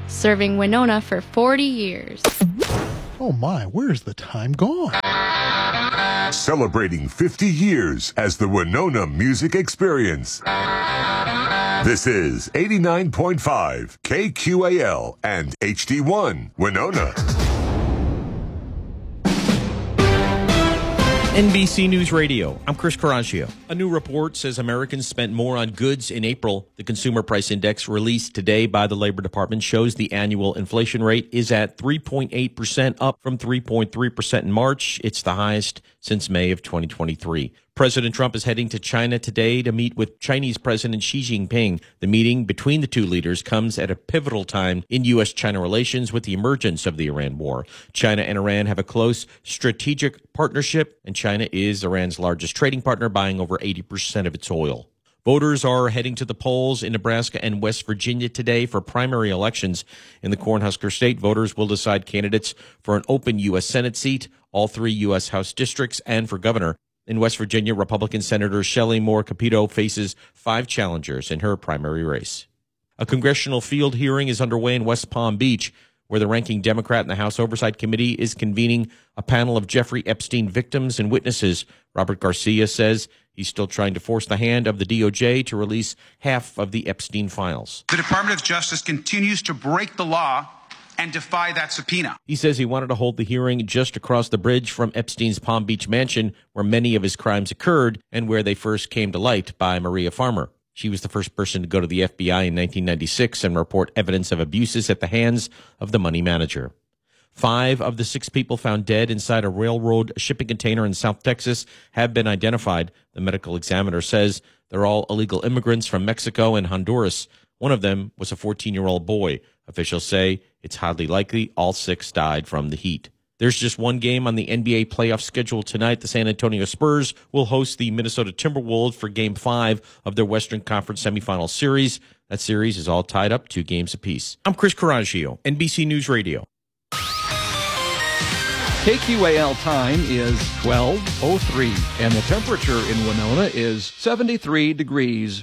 serving Winona for 40 years. Oh my, where's the time gone? Celebrating 50 years as the Winona Music Experience. This is 89.5 KQAL and HD1 Winona. NBC News Radio, I'm Chris Caraccio. A new report says Americans spent more on goods in April. The Consumer Price Index released today by the Labor Department shows the annual inflation rate is at 3.8%, up from 3.3% in March. It's the highest since May of 2023. President Trump is heading to China today to meet with Chinese President Xi Jinping. The meeting between the two leaders comes at a pivotal time in U.S.-China relations with the emergence of the Iran war. China and Iran have a close strategic partnership, and China is Iran's largest trading partner, buying over 80% of its oil. Voters are heading to the polls in Nebraska and West Virginia today for primary elections. In the Cornhusker State, voters will decide candidates for an open U.S. Senate seat, all 3 U.S. House districts, and for governor. In West Virginia, Republican Senator Shelley Moore Capito faces 5 challengers in her primary race. A congressional field hearing is underway in West Palm Beach, where the ranking Democrat in the House Oversight Committee is convening a panel of Jeffrey Epstein victims and witnesses. Robert Garcia says he's still trying to force the hand of the DOJ to release half of the Epstein files. The Department of Justice continues to break the law and defy that subpoena. He says he wanted to hold the hearing just across the bridge from Epstein's Palm Beach mansion, where many of his crimes occurred and where they first came to light by Maria Farmer. She was the first person to go to the FBI in 1996 and report evidence of abuses at the hands of the money manager. 5 of the 6 people found dead inside a railroad shipping container in South Texas have been identified. The medical examiner says they're all illegal immigrants from Mexico and Honduras. One of them was a 14-year-old boy. Officials say it's highly likely all 6 died from the heat. There's just one game on the NBA playoff schedule tonight. The San Antonio Spurs will host the Minnesota Timberwolves for Game 5 of their Western Conference semifinal series. That series is all tied up 2 games apiece. I'm Chris Caraccio, NBC News Radio. KQAL time is 12:03, and the temperature in Winona is 73 degrees.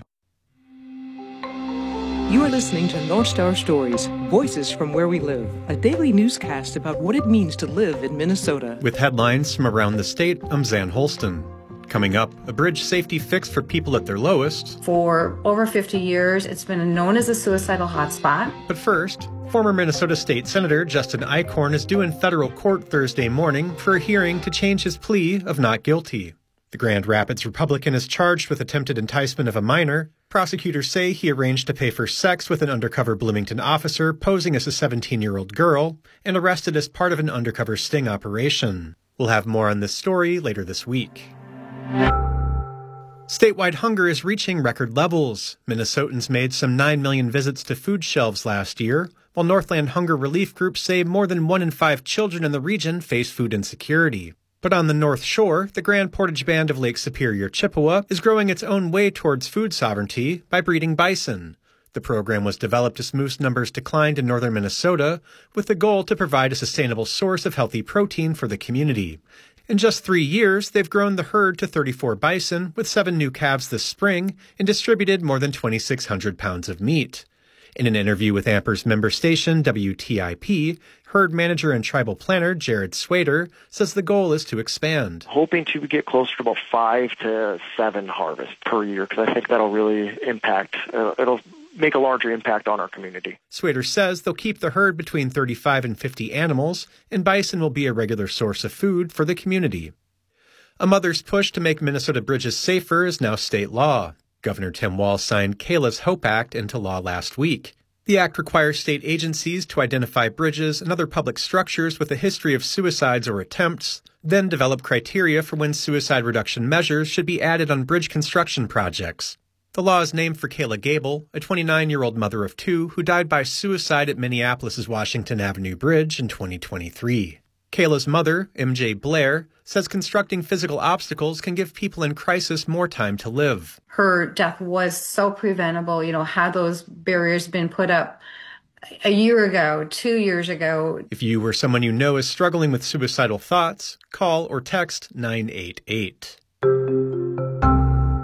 You are listening to North Star Stories, Voices from Where We Live, a daily newscast about what it means to live in Minnesota. With headlines from around the state, I'm Zan Holston. Coming up, a bridge safety fix for people at their lowest. For over 50 years, it's been known as a suicidal hotspot. But first, former Minnesota State Senator Justin Eichhorn is due in federal court Thursday morning for a hearing to change his plea of not guilty. The Grand Rapids Republican is charged with attempted enticement of a minor. Prosecutors say he arranged to pay for sex with an undercover Bloomington officer posing as a 17-year-old girl and arrested as part of an undercover sting operation. We'll have more on this story later this week. Statewide hunger is reaching record levels. Minnesotans made some 9 million visits to food shelves last year, while Northland Hunger Relief Groups say more than 1 in 5 children in the region face food insecurity. But on the North Shore, the Grand Portage Band of Lake Superior, Chippewa, is growing its own way towards food sovereignty by breeding bison. The program was developed as moose numbers declined in northern Minnesota, with the goal to provide a sustainable source of healthy protein for the community. In just 3 years, they've grown the herd to 34 bison, with 7 new calves this spring, and distributed more than 2,600 pounds of meat. In an interview with Amper's member station, WTIP, herd manager and tribal planner Jared Swader says the goal is to expand. Hoping to get closer to about 5 to 7 harvests per year, because I think that'll really impact, it'll make a larger impact on our community. Swader says they'll keep the herd between 35 and 50 animals, and bison will be a regular source of food for the community. A mother's push to make Minnesota bridges safer is now state law. Governor Tim Walz signed Kayla's Hope Act into law last week. The act requires state agencies to identify bridges and other public structures with a history of suicides or attempts, then develop criteria for when suicide reduction measures should be added on bridge construction projects. The law is named for Kayla Gable, a 29-year-old mother of 2 who died by suicide at Minneapolis' Washington Avenue Bridge in 2023. Kayla's mother, MJ Blair, says constructing physical obstacles can give people in crisis more time to live. Her death was so preventable. Had those barriers been put up a year ago, 2 years ago. If you or someone you know is struggling with suicidal thoughts, call or text 988.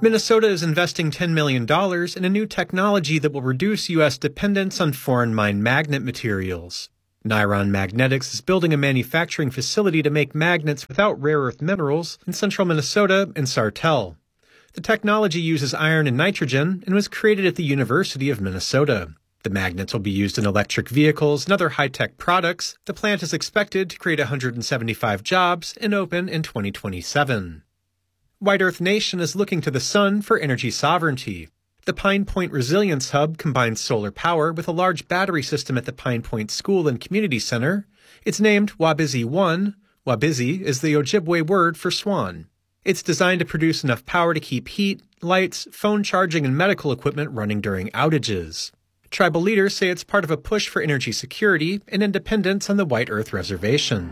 Minnesota is investing $10 million in a new technology that will reduce U.S. dependence on foreign mined magnet materials. Niron Magnetics is building a manufacturing facility to make magnets without rare earth minerals in central Minnesota and Sartell. The technology uses iron and nitrogen and was created at the University of Minnesota. The magnets will be used in electric vehicles and other high-tech products. The plant is expected to create 175 jobs and open in 2027. White Earth Nation is looking to the sun for energy sovereignty. The Pine Point Resilience Hub combines solar power with a large battery system at the Pine Point School and Community Center. It's named Wabizi-1. Wabizi is the Ojibwe word for swan. It's designed to produce enough power to keep heat, lights, phone charging, and medical equipment running during outages. Tribal leaders say it's part of a push for energy security and independence on the White Earth Reservation.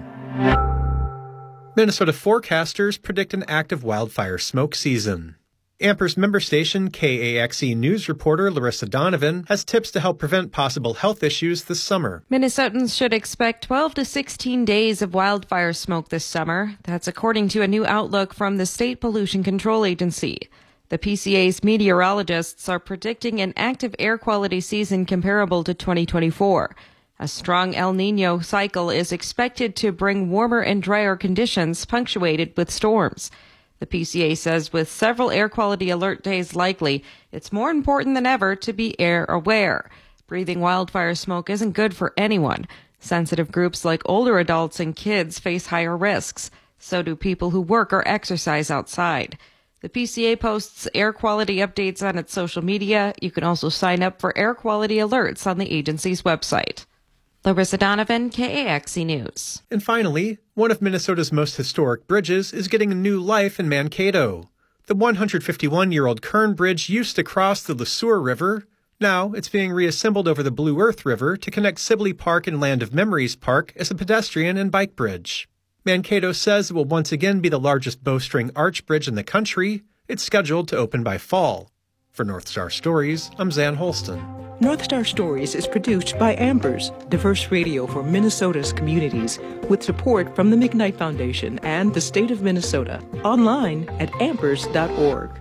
Minnesota forecasters predict an active wildfire smoke season. Amper's member station, KAXE News reporter Larissa Donovan, has tips to help prevent possible health issues this summer. Minnesotans should expect 12 to 16 days of wildfire smoke this summer. That's according to a new outlook from the State Pollution Control Agency. The PCA's meteorologists are predicting an active air quality season comparable to 2024. A strong El Niño cycle is expected to bring warmer and drier conditions punctuated with storms. The PCA says with several air quality alert days likely, it's more important than ever to be air aware. Breathing wildfire smoke isn't good for anyone. Sensitive groups like older adults and kids face higher risks. So do people who work or exercise outside. The PCA posts air quality updates on its social media. You can also sign up for air quality alerts on the agency's website. Larissa Donovan, KAXE News. And finally, one of Minnesota's most historic bridges is getting a new life in Mankato. The 151-year-old Kern Bridge used to cross the Le Sueur River. Now it's being reassembled over the Blue Earth River to connect Sibley Park and Land of Memories Park as a pedestrian and bike bridge. Mankato says it will once again be the largest bowstring arch bridge in the country. It's scheduled to open by fall. For North Star Stories, I'm Zan Holston. North Star Stories is produced by Ambers, diverse radio for Minnesota's communities, with support from the McKnight Foundation and the state of Minnesota. Online at ambers.org.